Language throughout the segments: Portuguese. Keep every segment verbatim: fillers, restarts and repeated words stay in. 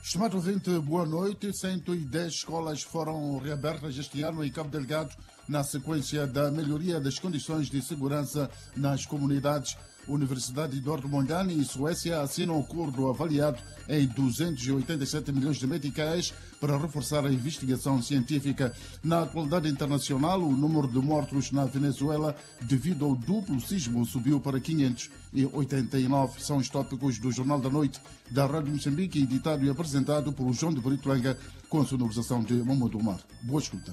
Estimado ouvinte, boa noite. cento e dez escolas foram reabertas este ano em Cabo Delgado, na sequência da melhoria das condições de segurança nas comunidades. Universidade de Ormondani e Suécia assinam um acordo avaliado em duzentos e oitenta e sete milhões de meticais para reforçar a investigação científica. Na atualidade internacional, o número de mortos na Venezuela devido ao duplo sismo subiu para quinhentos e oitenta e nove. São os tópicos do Jornal da Noite da Rádio Moçambique, editado e apresentado por João de Brito Langa, com a sonorização de Mamadou Mar. Boa escuta.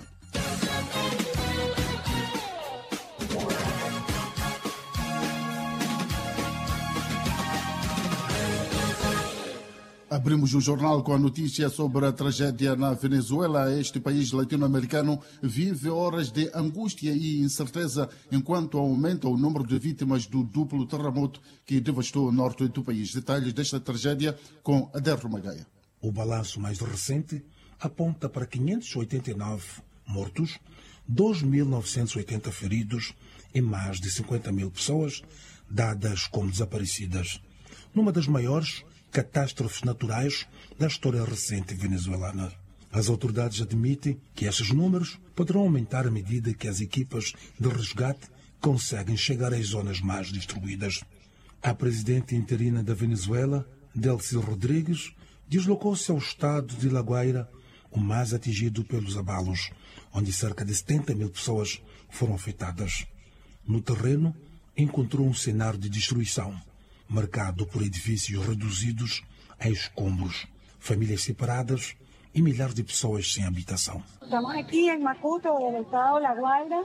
Abrimos o jornal com a notícia sobre a tragédia na Venezuela. Este país latino-americano vive horas de angústia e incerteza enquanto aumenta o número de vítimas do duplo terremoto que devastou o norte do país. Detalhes desta tragédia com Adélio Magaia. O balanço mais recente aponta para quinhentos e oitenta e nove mortos, dois mil novecentos e oitenta feridos e mais de cinquenta mil pessoas dadas como desaparecidas. Numa das maiores catástrofes naturais da história recente venezuelana. As autoridades admitem que estes números poderão aumentar à medida que as equipas de resgate conseguem chegar às zonas mais destruídas. A presidente interina da Venezuela, Delcy Rodrigues, deslocou-se ao estado de La Guaira, o mais atingido pelos abalos, onde cerca de setenta mil pessoas foram afetadas. No terreno, encontrou um cenário de destruição, marcado por edifícios reduzidos a escombros, famílias separadas e milhares de pessoas sem habitação. Estamos aqui em Macuto, no estado de La Guaira,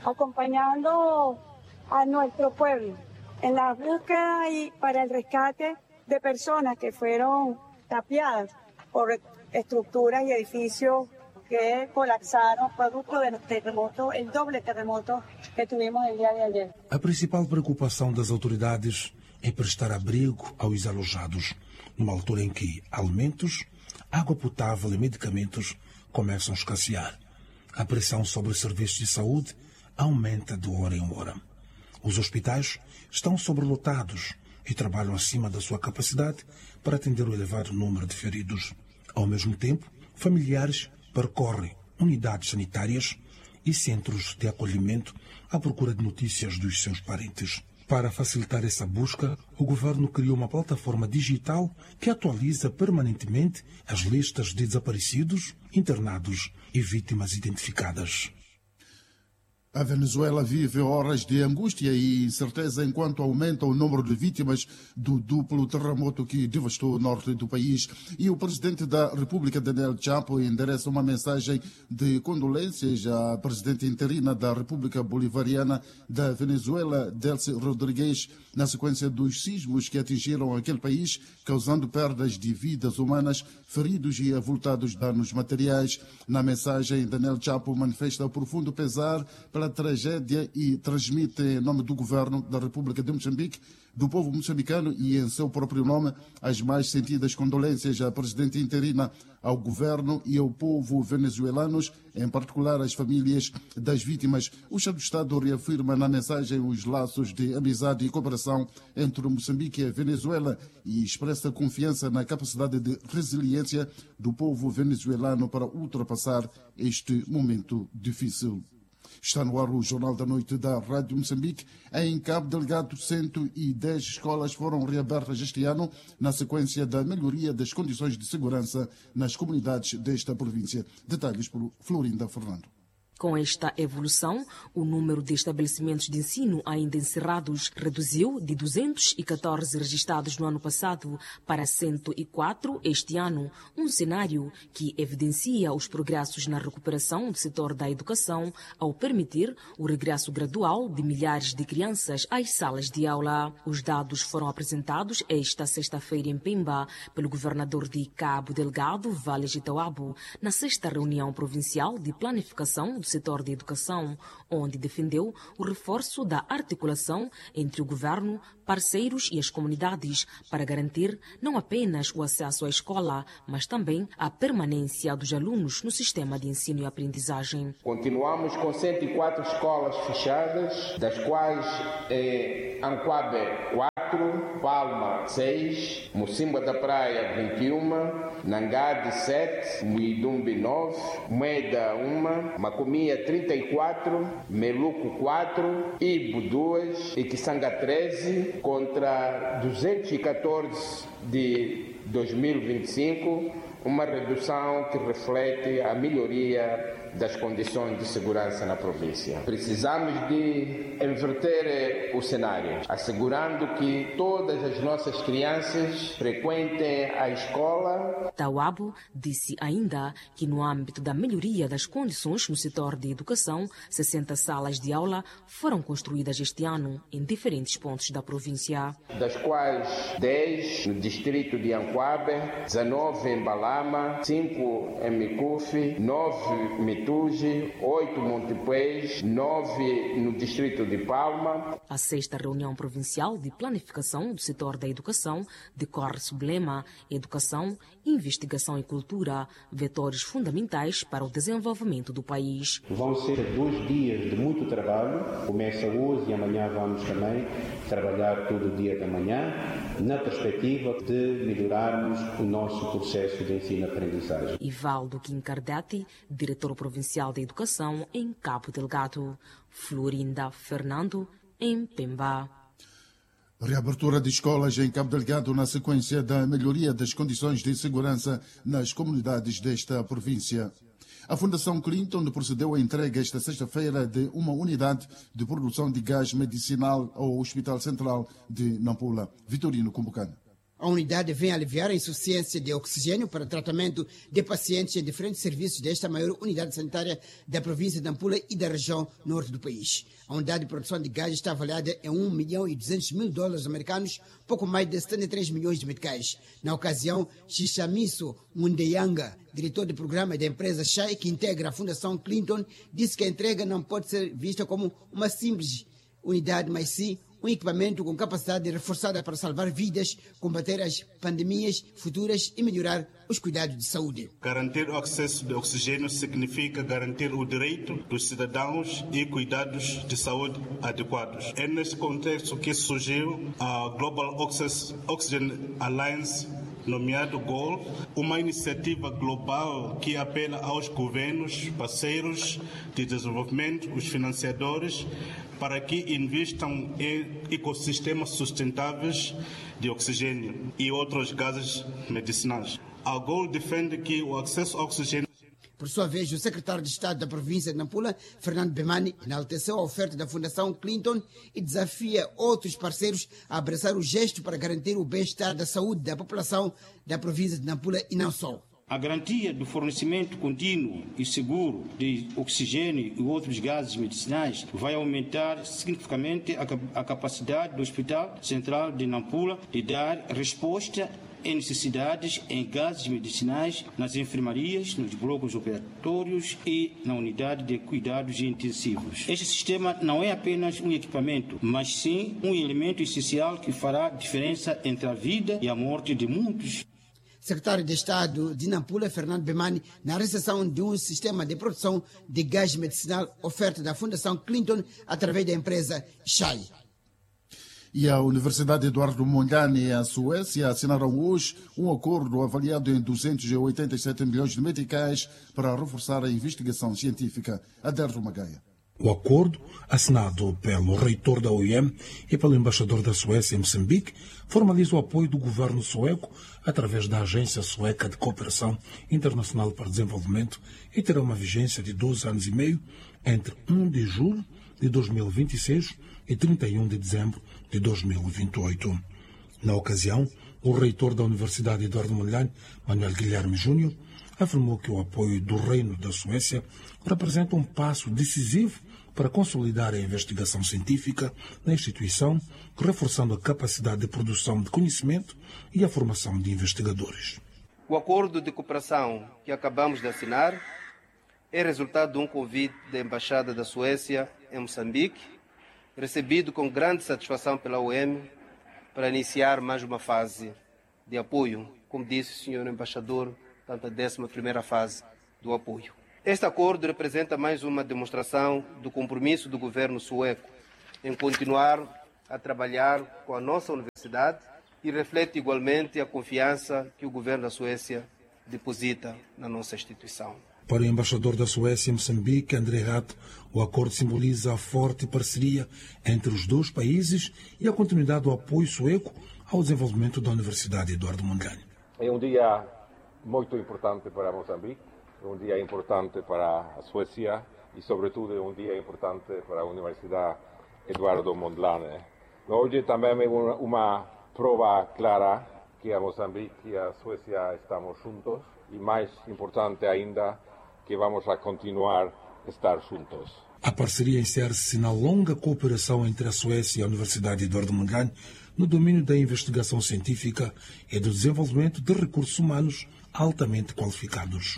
acompanhando a nosso povo em la búsqueda y para el rescate de personas que fueron tapiadas por estructuras y edificios que colapsaron producto del terremoto, el doble terremoto que tuvimos el día de ayer. A principal preocupação das autoridades é prestar abrigo aos alojados, numa altura em que alimentos, água potável e medicamentos começam a escassear. A pressão sobre os serviços de saúde aumenta de hora em hora. Os hospitais estão sobrelotados e trabalham acima da sua capacidade para atender o elevado número de feridos. Ao mesmo tempo, familiares percorrem unidades sanitárias e centros de acolhimento à procura de notícias dos seus parentes. Para facilitar essa busca, o governo criou uma plataforma digital que atualiza permanentemente as listas de desaparecidos, internados e vítimas identificadas. A Venezuela vive horas de angústia e incerteza enquanto aumenta o número de vítimas do duplo terremoto que devastou o norte do país. E o presidente da República, Daniel Chapo, endereça uma mensagem de condolências à presidente interina da República Bolivariana da Venezuela, Delcy Rodrigues, na sequência dos sismos que atingiram aquele país, causando perdas de vidas humanas, feridos e avultados danos materiais. Na mensagem, Daniel Chapo manifesta profundo pesar pela tragédia e transmite em nome do governo da República de Moçambique, do povo moçambicano e em seu próprio nome as mais sentidas condolências à presidente interina, ao governo e ao povo venezuelanos, em particular às famílias das vítimas. O chefe do Estado reafirma na mensagem os laços de amizade e cooperação entre Moçambique e a Venezuela e expressa confiança na capacidade de resiliência do povo venezuelano para ultrapassar este momento difícil. Está no ar o Jornal da Noite da Rádio Moçambique. Em Cabo Delgado, cento e dez escolas foram reabertas este ano na sequência da melhoria das condições de segurança nas comunidades desta província. Detalhes por Florinda Fernando. Com esta evolução, o número de estabelecimentos de ensino ainda encerrados reduziu de duzentos e catorze registrados no ano passado para cento e quatro este ano, um cenário que evidencia os progressos na recuperação do setor da educação ao permitir o regresso gradual de milhares de crianças às salas de aula. Os dados foram apresentados esta sexta-feira em Pemba pelo governador de Cabo Delgado, Vale de Itaúabo, na sexta reunião provincial de planificação do setor de educação, onde defendeu o reforço da articulação entre o governo, parceiros e as comunidades para garantir não apenas o acesso à escola, mas também a permanência dos alunos no sistema de ensino e aprendizagem. Continuamos com cento e quatro escolas fechadas, das quais eh, Anquabe quatro, quatro, Palma seis, Mocimba da Praia vinte e um, Nangade sete, Muidumbi nove, Moeda um, Macomia trinta e quatro, Meluco quatro, Ibo dois e Kisanga treze contra duzentos e catorze de dois mil e vinte e cinco, uma redução que reflete a melhoria das condições de segurança na província. Precisamos de inverter o cenário, assegurando que todas as nossas crianças frequentem a escola. Tawabo disse ainda que no âmbito da melhoria das condições no setor de educação, sessenta salas de aula foram construídas este ano em diferentes pontos da província. Das quais dez no distrito de Anquabe, dezanove em Balama, cinco em Micufi, nove em Mituge, oito em Montepuez, nove no distrito de Palma. A sexta reunião provincial de planificação do setor da educação decorre sob o lema Educação, Investigação e Cultura, vetores fundamentais para o desenvolvimento do país. Vão ser dois dias de muito trabalho, começa hoje e amanhã vamos também trabalhar todo o dia da manhã, na perspectiva de melhorarmos o nosso processo de ensino-aprendizagem. Ivaldo Quincardati, diretor provincial da educação em Cabo Delgado. Florinda Fernando, em Pemba. Reabertura de escolas em Cabo Delgado na sequência da melhoria das condições de segurança nas comunidades desta província. A Fundação Clinton procedeu à entrega esta sexta-feira de uma unidade de produção de gás medicinal ao Hospital Central de Nampula. Vitorino Kumbucana. A unidade vem aliviar a insuficiência de oxigênio para tratamento de pacientes em diferentes serviços desta maior unidade sanitária da província de Nampula e da região norte do país. A unidade de produção de gás está avaliada em um milhão e duzentos mil dólares americanos, pouco mais de setenta e três milhões de meticais. Na ocasião, Xixamiso Mundeyanga, diretor de programa da empresa Shai, que integra a Fundação Clinton, disse que a entrega não pode ser vista como uma simples unidade, mas sim um equipamento com capacidade reforçada para salvar vidas, combater as pandemias futuras e melhorar os cuidados de saúde. Garantir o acesso de oxigênio significa garantir o direito dos cidadãos e cuidados de saúde adequados. É neste contexto que surgiu a Global Oxygen Alliance, nomeado GOAL, uma iniciativa global que apela aos governos, parceiros de desenvolvimento, os financiadores, para que investam em ecossistemas sustentáveis de oxigênio e outros gases medicinais. A GOAL defende que o acesso ao oxigênio. Por sua vez, o secretário de Estado da província de Nampula, Fernando Bemani, enalteceu a oferta da Fundação Clinton e desafia outros parceiros a abraçar o gesto para garantir o bem-estar da saúde da população da província de Nampula e não só. A garantia do fornecimento contínuo e seguro de oxigênio e outros gases medicinais vai aumentar significativamente a capacidade do Hospital Central de Nampula de dar resposta em necessidades em gases medicinais nas enfermarias, nos blocos operatórios e na unidade de cuidados intensivos. Este sistema não é apenas um equipamento, mas sim um elemento essencial que fará diferença entre a vida e a morte de muitos. Secretário de Estado de Nampula, Fernando Bemani, na recepção de um sistema de produção de gás medicinal oferta da Fundação Clinton através da empresa Shai. E a Universidade Eduardo Mondlane e a Suécia assinaram hoje um acordo avaliado em duzentos e oitenta e sete milhões de meticais para reforçar a investigação científica. Adelso Magaia. O acordo, assinado pelo reitor da O I M e pelo embaixador da Suécia em Moçambique, formaliza o apoio do governo sueco através da Agência Sueca de Cooperação Internacional para Desenvolvimento e terá uma vigência de doze anos e meio entre primeiro de julho de dois mil e vinte e seis e trinta e um de dezembro de dois mil e vinte e oito. Na ocasião, o reitor da Universidade Eduardo Mondlane, Manuel Guilherme Júnior, afirmou que o apoio do Reino da Suécia representa um passo decisivo para consolidar a investigação científica na instituição, reforçando a capacidade de produção de conhecimento e a formação de investigadores. O acordo de cooperação que acabamos de assinar é resultado de um convite da Embaixada da Suécia em Moçambique, recebido com grande satisfação pela O I M para iniciar mais uma fase de apoio, como disse o senhor embaixador, tanto a décima primeira fase do apoio. Este acordo representa mais uma demonstração do compromisso do governo sueco em continuar a trabalhar com a nossa universidade e reflete igualmente a confiança que o governo da Suécia deposita na nossa instituição. Para o embaixador da Suécia em Moçambique, André Rato, o acordo simboliza a forte parceria entre os dois países e a continuidade do apoio sueco ao desenvolvimento da Universidade Eduardo Mondlane. É um dia muito importante para Moçambique, é um dia importante para a Suécia e, sobretudo, é um dia importante para a Universidade Eduardo Mondlane. Hoje também é uma, uma prova clara que a Moçambique e a Suécia estamos juntos e, mais importante ainda, que vamos a continuar a estar juntos. A parceria insere-se na longa cooperação entre a Suécia e a Universidade Eduardo Mondlane no domínio da investigação científica e do desenvolvimento de recursos humanos altamente qualificados.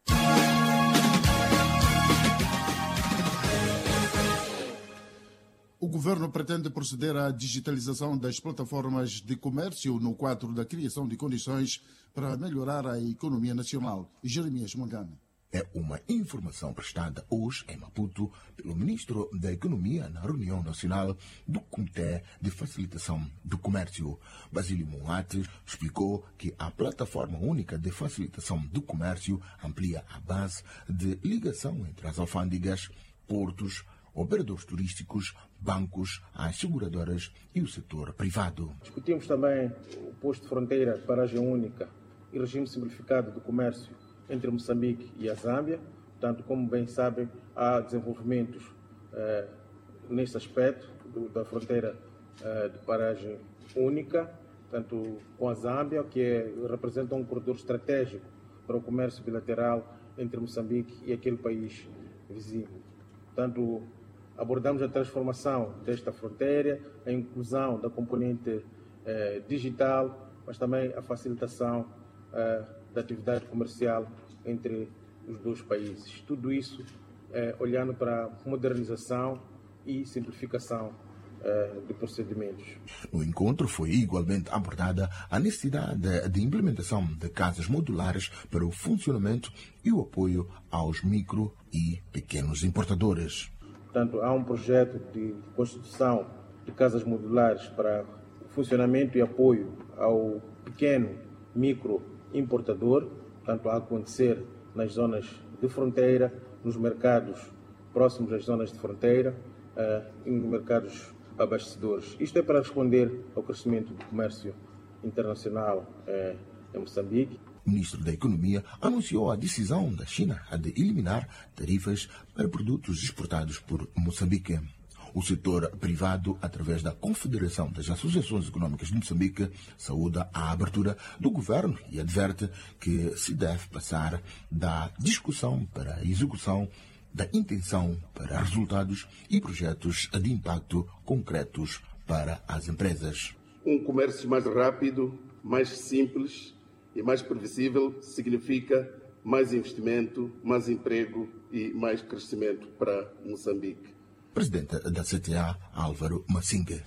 O governo pretende proceder à digitalização das plataformas de comércio no quadro da criação de condições para melhorar a economia nacional. Jeremias Mangana. É uma informação prestada hoje em Maputo pelo Ministro da Economia na reunião nacional do Comitê de Facilitação do Comércio. Basílio Moate explicou que a Plataforma Única de Facilitação do Comércio amplia a base de ligação entre as alfândegas, portos, operadores turísticos, bancos, as seguradoras e o setor privado. Discutimos também o posto de fronteira, paragem única e regime simplificado do comércio entre Moçambique e a Zâmbia. Portanto, como bem sabem, há desenvolvimentos eh, nesse aspecto do, da fronteira eh, de paragem única, tanto com a Zâmbia, que é, representa um corredor estratégico para o comércio bilateral entre Moçambique e aquele país vizinho. Portanto, abordamos a transformação desta fronteira, a inclusão da componente eh, digital, mas também a facilitação eh, da atividade comercial entre os dois países. Tudo isso eh, olhando para a modernização e simplificação eh, de procedimentos. No encontro foi igualmente abordada a necessidade de implementação de casas modulares para o funcionamento e o apoio aos micro e pequenos importadores. Portanto, há um projeto de construção de casas modulares para o funcionamento e apoio ao pequeno, micro importador, portanto, a acontecer nas zonas de fronteira, nos mercados próximos às zonas de fronteira uh, e nos mercados abastecedores. Isto é para responder ao crescimento do comércio internacional uh, em Moçambique. O ministro da Economia anunciou a decisão da China de eliminar tarifas para produtos exportados por Moçambique. O setor privado, através da Confederação das Associações Econômicas de Moçambique, saúda a abertura do governo e adverte que se deve passar da discussão para a execução, da intenção para resultados e projetos de impacto concretos para as empresas. Um comércio mais rápido, mais simples e mais previsível significa mais investimento, mais emprego e mais crescimento para Moçambique. Presidente da C T A, Álvaro Massinga.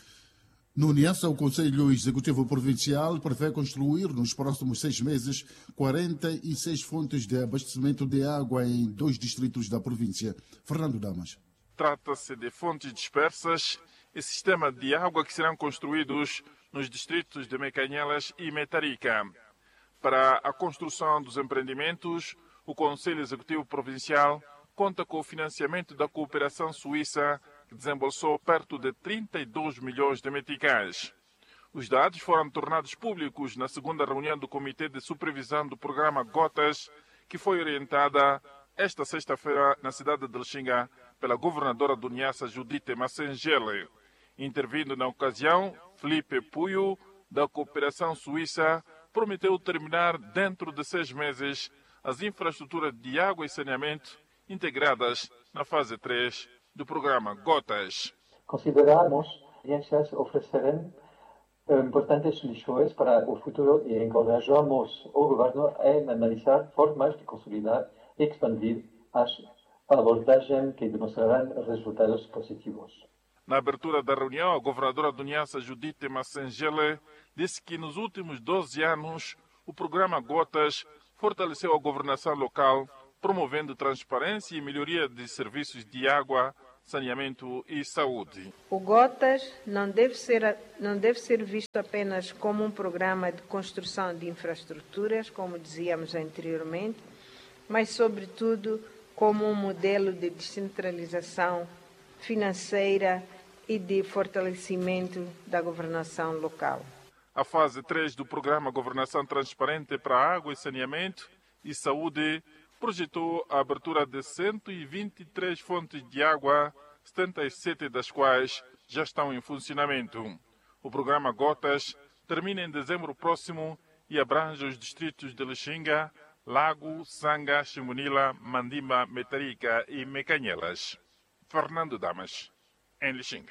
No Niassa, o Conselho Executivo Provincial prevê construir nos próximos seis meses quarenta e seis fontes de abastecimento de água em dois distritos da província. Fernando Damas. Trata-se de fontes dispersas e sistema de água que serão construídos nos distritos de Mecanhelas e Metarica. Para a construção dos empreendimentos, o Conselho Executivo Provincial conta com o financiamento da cooperação suíça, que desembolsou perto de trinta e dois milhões de meticais. Os dados foram tornados públicos na segunda reunião do Comitê de Supervisão do Programa Gotas, que foi orientada esta sexta-feira na cidade de Lixinga pela governadora do Niassa, Judite Massengele. Intervindo na ocasião, Felipe Puyo, da cooperação suíça, prometeu terminar dentro de seis meses as infraestruturas de água e saneamento integradas na fase três do programa Gotas. Consideramos que alianças oferecerem importantes soluções para o futuro e encorajamos o governo a analisar formas de consolidar e expandir as abordagens que demonstrarão resultados positivos. Na abertura da reunião, a governadora do Niassa, Judite Massengele, disse que nos últimos doze anos o programa Gotas fortaleceu a governação local, promovendo transparência e melhoria de serviços de água, saneamento e saúde. O Gotas não deve ser, não deve ser visto apenas como um programa de construção de infraestruturas, como dizíamos anteriormente, mas, sobretudo, como um modelo de descentralização financeira e de fortalecimento da governação local. A fase três do programa Governação Transparente para Água e Saneamento e Saúde projetou a abertura de cento e vinte e três fontes de água, setenta e sete das quais já estão em funcionamento. O programa Gotas termina em dezembro próximo e abrange os distritos de Lixinga, Lago, Sanga, Chimunila, Mandimba, Metarica e Mecanhelas. Fernando Damas, em Lixinga.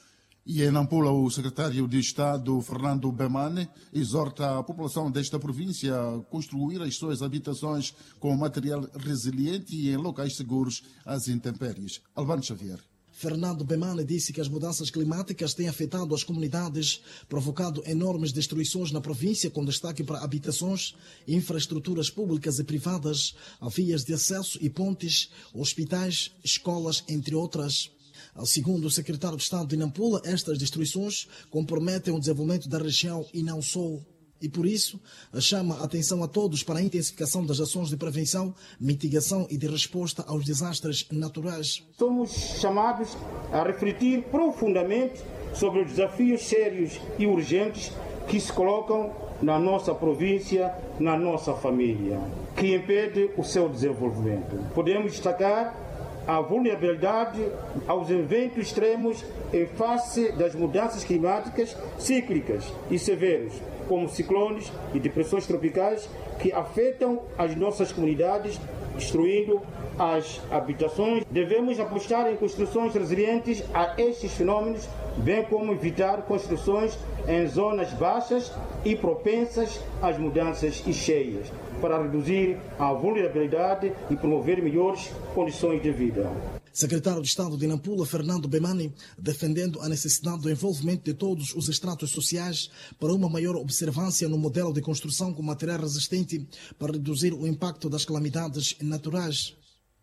E em Nampula, o secretário de Estado, Fernando Bemane, exorta a população desta província a construir as suas habitações com material resiliente e em locais seguros às intempéries. Albano Xavier. Fernando Bemane disse que as mudanças climáticas têm afetado as comunidades, provocado enormes destruições na província, com destaque para habitações, infraestruturas públicas e privadas, vias de acesso e pontes, hospitais, escolas, entre outras. Segundo o secretário de Estado de Nampula, estas destruições comprometem o desenvolvimento da região e não só. E por isso, chama a atenção a todos para a intensificação das ações de prevenção, mitigação e de resposta aos desastres naturais. Somos chamados a refletir profundamente sobre os desafios sérios e urgentes que se colocam na nossa província, na nossa família, que impede o seu desenvolvimento. Podemos destacar a vulnerabilidade aos eventos extremos em face das mudanças climáticas cíclicas e severas, como ciclones e depressões tropicais, que afetam as nossas comunidades, destruindo as habitações. Devemos apostar em construções resilientes a estes fenômenos, bem como evitar construções em zonas baixas e propensas às mudanças e cheias, para reduzir a vulnerabilidade e promover melhores condições de vida. Secretário de Estado de Nampula, Fernando Bemane, defendendo a necessidade do envolvimento de todos os estratos sociais para uma maior observância no modelo de construção com material resistente para reduzir o impacto das calamidades naturais.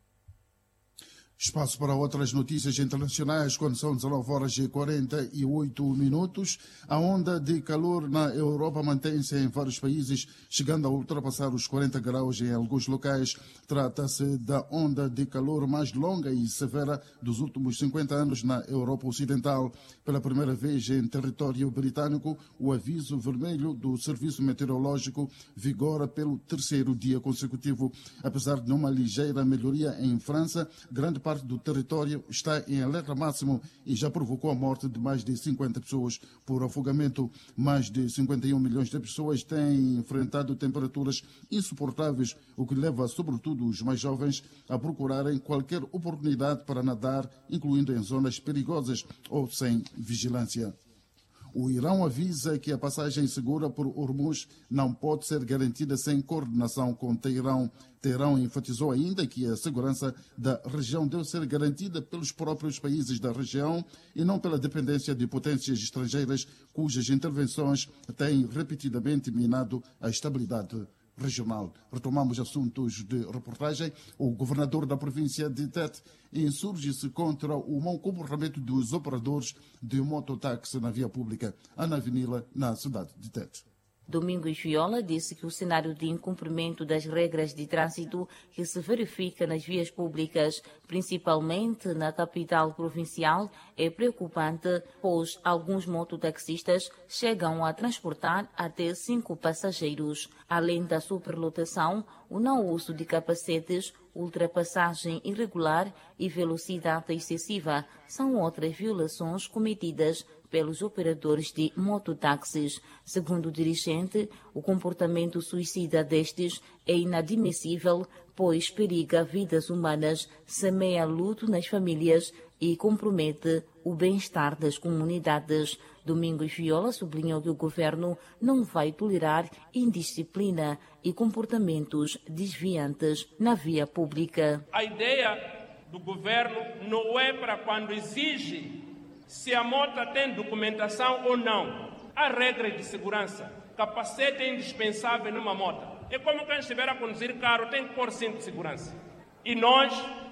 Espaço para outras notícias internacionais, quando são dezenove horas e quarenta e oito minutos. A onda de calor na Europa mantém-se em vários países, chegando a ultrapassar os quarenta graus em alguns locais. Trata-se da onda de calor mais longa e severa dos últimos cinquenta anos na Europa Ocidental. Pela primeira vez em território britânico, o aviso vermelho do Serviço Meteorológico vigora pelo terceiro dia consecutivo. Apesar de uma ligeira melhoria em França, grande parte parte do território está em alerta máximo e já provocou a morte de mais de cinquenta pessoas por afogamento. Mais de cinquenta e um milhões de pessoas têm enfrentado temperaturas insuportáveis, o que leva sobretudo os mais jovens a procurarem qualquer oportunidade para nadar, incluindo em zonas perigosas ou sem vigilância. O Irão avisa que a passagem segura por Hormuz não pode ser garantida sem coordenação com Teherão. Teherão enfatizou ainda que a segurança da região deve ser garantida pelos próprios países da região e não pela dependência de potências estrangeiras cujas intervenções têm repetidamente minado a estabilidade regional. Retomamos assuntos de reportagem. O governador da província de Tete insurge-se contra o mau comportamento dos operadores de mototáxi na via pública, Ana Avenida, na cidade de Tete. Domingos Viola disse que o cenário de incumprimento das regras de trânsito que se verifica nas vias públicas, principalmente na capital provincial, é preocupante, pois alguns mototaxistas chegam a transportar até cinco passageiros. Além da superlotação, o não uso de capacetes, ultrapassagem irregular e velocidade excessiva são outras violações cometidas pelos operadores de mototáxis. Segundo o dirigente, o comportamento suicida destes é inadmissível, pois periga vidas humanas, semeia luto nas famílias e compromete o bem-estar das comunidades. Domingos Viola sublinhou que o governo não vai tolerar indisciplina e comportamentos desviantes na via pública. A ideia do governo não é para quando exige se a moto tem documentação ou não. Há regras de segurança. Capacete é indispensável numa moto. É como quem estiver a conduzir carro, tem que pôr cinto de segurança. E nós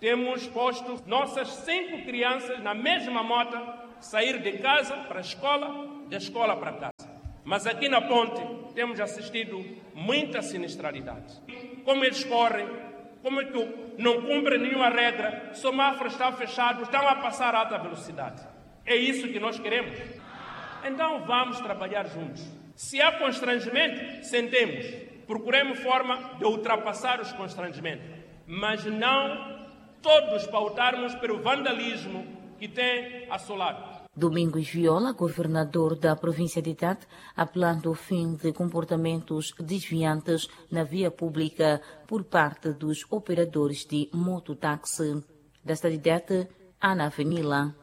Temos posto nossas cinco crianças na mesma moto, sair de casa para a escola, da escola para casa. Mas aqui na ponte temos assistido muita sinistralidade. Como eles correm, como é que não cumprem nenhuma regra, o semáforo está fechado, estão a passar a alta velocidade. É isso que nós queremos? Então vamos trabalhar juntos. Se há constrangimento, sentemos. Procuremos forma de ultrapassar os constrangimentos. Mas não todos pautarmos pelo vandalismo que tem assolado. Domingos Viola, governador da província de Tete, apelando ao fim de comportamentos desviantes na via pública por parte dos operadores de mototáxi. Da cidade de Tete, Ana Avenila.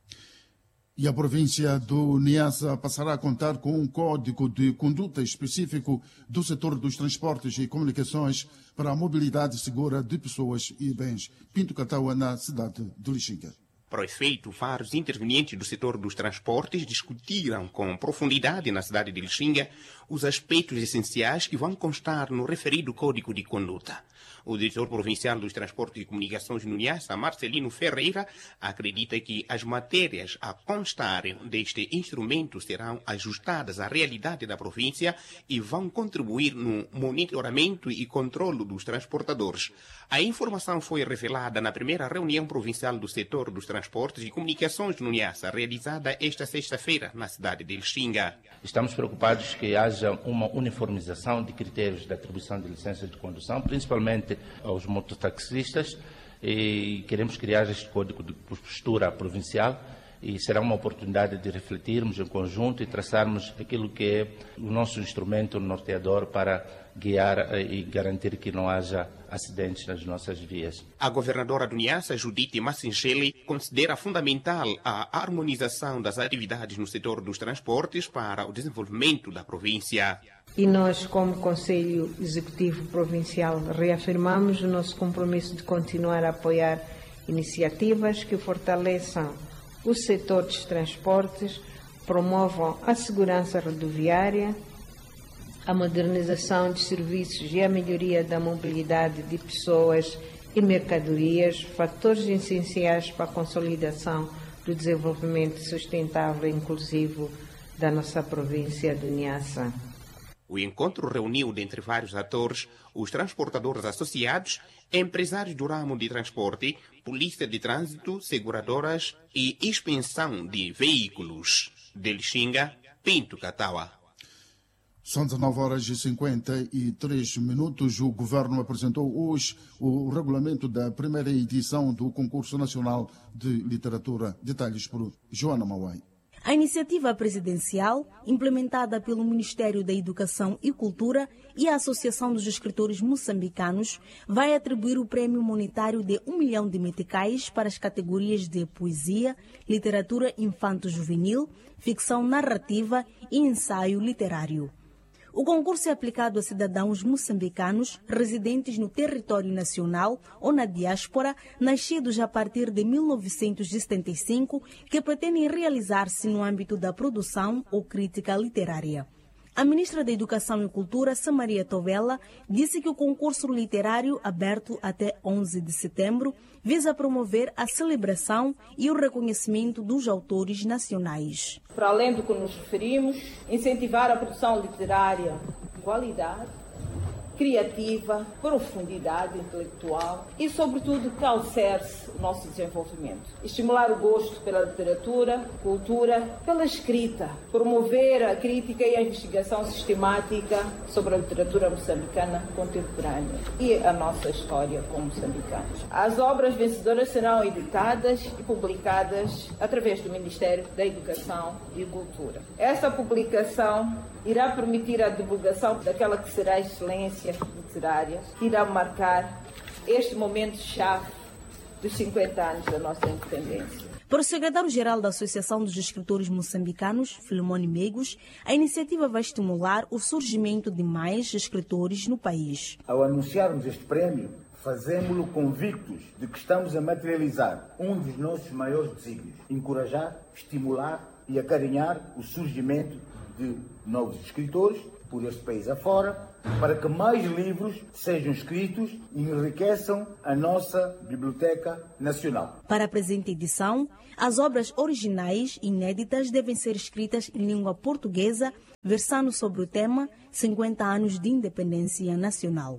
E a província do Niassa passará a contar com um código de conduta específico do setor dos transportes e comunicações para a mobilidade segura de pessoas e bens. Pinto Cataua, na cidade de Lixinga. Para o efeito, vários intervenientes do setor dos transportes discutiram com profundidade na cidade de Lixinga os aspectos essenciais que vão constar no referido Código de Conduta. O diretor provincial dos Transportes e Comunicações no Niassa, Marcelino Ferreira, acredita que as matérias a constarem deste instrumento serão ajustadas à realidade da província e vão contribuir no monitoramento e controlo dos transportadores. A informação foi revelada na primeira reunião provincial do setor dos transportes e comunicações no Niassa, realizada esta sexta-feira na cidade de Lixinga. Estamos preocupados que haja uma uniformização de critérios de atribuição de licenças de condução, principalmente aos mototaxistas, e queremos criar este código de postura provincial e será uma oportunidade de refletirmos em conjunto e traçarmos aquilo que é o nosso instrumento norteador para guiar e garantir que não haja acidentes nas nossas vias. A governadora do Niassa, Judite Massincheli, considera fundamental a harmonização das atividades no setor dos transportes para o desenvolvimento da província. E nós, como Conselho Executivo Provincial, reafirmamos o nosso compromisso de continuar a apoiar iniciativas que fortaleçam o setor dos transportes, promovam a segurança rodoviária, a modernização de serviços e a melhoria da mobilidade de pessoas e mercadorias, fatores essenciais para a consolidação do desenvolvimento sustentável e inclusivo da nossa província do Niassa. O encontro reuniu, dentre vários atores, os transportadores associados, empresários do ramo de transporte, polícia de trânsito, seguradoras e inspeção de veículos. De Lixinga, Pinto Cataua. São dezenove horas e cinquenta e três minutos. O Governo apresentou hoje o regulamento da primeira edição do Concurso Nacional de Literatura. Detalhes por Joana Mauai. A iniciativa presidencial, implementada pelo Ministério da Educação e Cultura e a Associação dos Escritores Moçambicanos, vai atribuir o prémio monetário de um milhão de meticais para as categorias de poesia, literatura infanto-juvenil, ficção narrativa e ensaio literário. O concurso é aplicado a cidadãos moçambicanos residentes no território nacional ou na diáspora, nascidos a partir de mil novecentos e setenta e cinco, que pretendem realizar-se no âmbito da produção ou crítica literária. A ministra da Educação e Cultura, Samaria Tovela, disse que o concurso literário, aberto até onze de setembro, visa promover a celebração e o reconhecimento dos autores nacionais. Para além do que nos referimos, incentivar a produção literária de qualidade, criativa, profundidade intelectual e, sobretudo, que alicerce o nosso desenvolvimento. Estimular o gosto pela literatura, cultura, pela escrita, promover a crítica e a investigação sistemática sobre a literatura moçambicana contemporânea e a nossa história como moçambicanos. As obras vencedoras serão editadas e publicadas através do Ministério da Educação e Cultura. Essa publicação irá permitir a divulgação daquela que será a excelência literária, que irá marcar este momento-chave dos cinquenta anos da nossa independência. Para o secretário-geral da Associação dos Escritores Moçambicanos, Filemone Megos, a iniciativa vai estimular o surgimento de mais escritores no país. Ao anunciarmos este prémio, fazemos-lo convictos de que estamos a materializar um dos nossos maiores desígnios: encorajar, estimular e acarinhar o surgimento de novos escritores por este país afora, para que mais livros sejam escritos e enriqueçam a nossa Biblioteca Nacional. Para a presente edição, as obras originais inéditas devem ser escritas em língua portuguesa, versando sobre o tema cinquenta anos de independência nacional.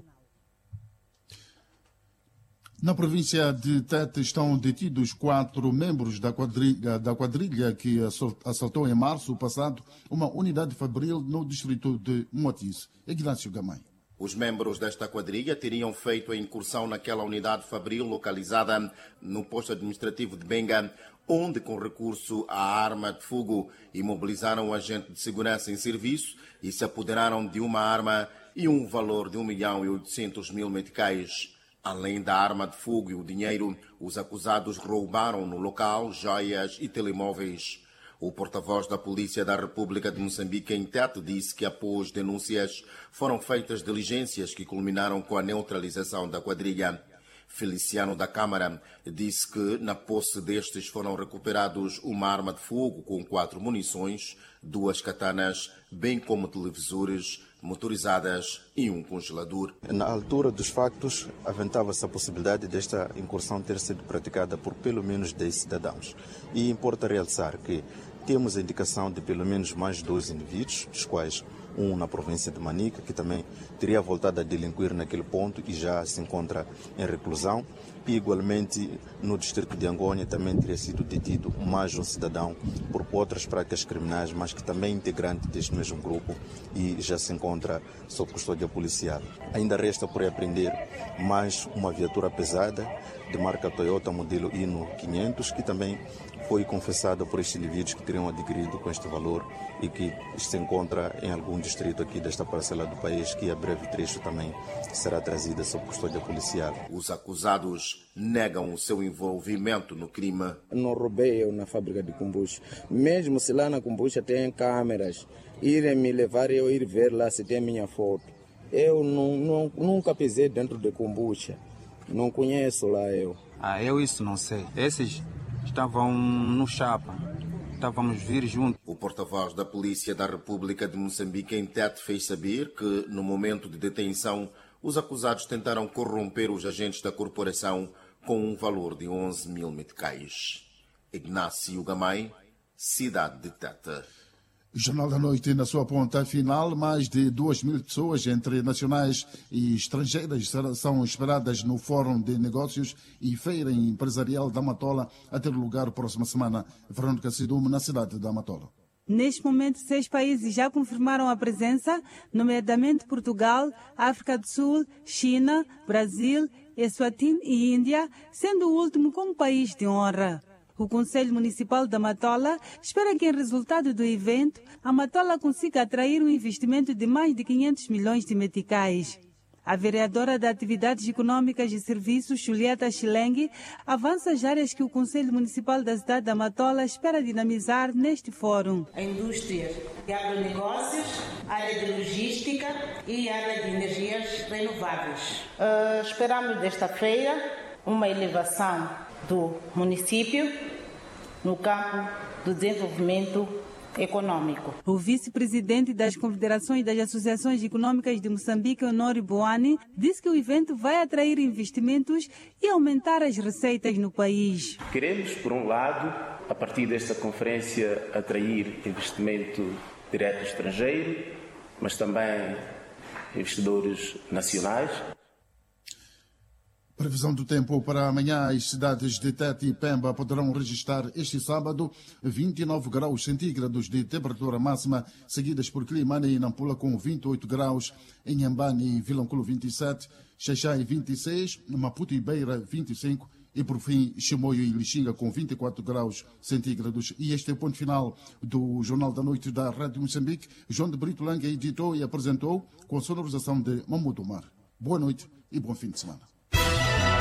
Na província de Tete estão detidos quatro membros da quadrilha, da quadrilha que assaltou em março passado uma unidade fabril no distrito de Moatize. Ignácio Gamay. Os membros desta quadrilha teriam feito a incursão naquela unidade fabril localizada no posto administrativo de Benga, onde, com recurso à arma de fogo, imobilizaram o agente de segurança em serviço e se apoderaram de uma arma e um valor de um milhão e oitocentos mil meticais. Além da arma de fogo e o dinheiro, os acusados roubaram no local joias e telemóveis. O porta-voz da Polícia da República de Moçambique em Tete disse que após denúncias foram feitas diligências que culminaram com a neutralização da quadrilha. Feliciano da Câmara disse que na posse destes foram recuperados uma arma de fogo com quatro munições, duas katanas, bem como televisores motorizadas e um congelador. Na altura dos factos, aventava-se a possibilidade desta incursão ter sido praticada por pelo menos dez cidadãos. E importa realçar que temos a indicação de pelo menos mais dois indivíduos, dos quais um na província de Manica, que também teria voltado a delinquir naquele ponto e já se encontra em reclusão. E, igualmente, no distrito de Angônia também teria sido detido mais um cidadão por outras práticas criminais, mas que também é integrante deste mesmo grupo e já se encontra sob custódia policial. Ainda resta por apreender mais uma viatura pesada de marca Toyota, modelo Hino quinhentos, que também foi confessada por estes indivíduos que teriam adquirido com este valor e que se encontra em algum distrito aqui desta parcela do país, que a breve trecho também será trazida sob custódia policial. Os acusados negam o seu envolvimento no crime. Não roubei eu na fábrica de kombucha. Mesmo se lá na kombucha tem câmeras, irem me levar e eu ir ver lá se tem minha foto. Eu não, não, nunca pisei dentro de kombucha. Não conheço lá eu. Ah, eu isso não sei. Esses estavam no chapa. Estávamos vir juntos. O porta-voz da Polícia da República de Moçambique em Tete fez saber que, no momento de detenção, os acusados tentaram corromper os agentes da corporação com um valor de onze mil meticais. Ignácio Gamay, cidade de Tete. Jornal da Noite, na sua ponta final, mais de duas mil pessoas, entre nacionais e estrangeiras, são esperadas no Fórum de Negócios e Feira Empresarial da Matola a ter lugar próxima semana. Verônica Sidume, na cidade da Matola. Neste momento, seis países já confirmaram a presença, nomeadamente Portugal, África do Sul, China, Brasil, Eswatini e Índia, sendo o último como país de honra. O Conselho Municipal da Matola espera que, em resultado do evento, a Matola consiga atrair um investimento de mais de quinhentos milhões de meticais. A vereadora de Atividades Econômicas e Serviços, Julieta Chilengue, avança as áreas que o Conselho Municipal da cidade da Matola espera dinamizar neste fórum. A indústria de agronegócios, área de logística e área de energias renováveis. Uh, esperamos desta feira uma elevação do município no campo do desenvolvimento econômico. O vice-presidente das Confederações das Associações Econômicas de Moçambique, Honório Boani, disse que o evento vai atrair investimentos e aumentar as receitas no país. Queremos, por um lado, a partir desta conferência, atrair investimento direto estrangeiro, mas também investidores nacionais. Previsão do tempo para amanhã, as cidades de Tete e Pemba poderão registrar este sábado vinte e nove graus centígrados de temperatura máxima, seguidas por Climane e Nampula com vinte e oito graus, em Inhambane e Vilanculo vinte e sete, Xaixai vinte e seis, Maputo e Beira vinte e cinco e, por fim, Chimoio e Lixinga com vinte e quatro graus centígrados. E este é o ponto final do Jornal da Noite da Rádio Moçambique. João de Brito Lange editou e apresentou com a sonorização de Mamudo Mar. Boa noite e bom fim de semana.